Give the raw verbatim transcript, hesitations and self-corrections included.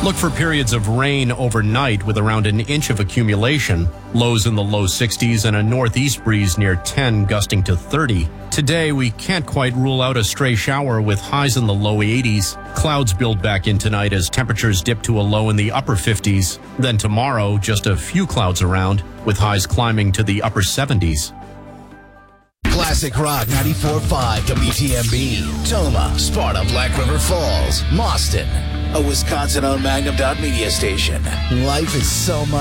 Look for periods of rain overnight with around an inch of accumulation. Lows in the low sixties and a northeast breeze near ten, gusting to thirty. Today, we can't quite rule out a stray shower with highs in the low eighties. Clouds build back in tonight as temperatures dip to a low in the upper fifties. Then tomorrow, just a few clouds around, with highs climbing to the upper seventies. Classic Rock ninety-four point five W T M B, Toma, Sparta, Black River Falls, Mauston, a Wisconsin-owned Magnum Dot Media station. Life is so much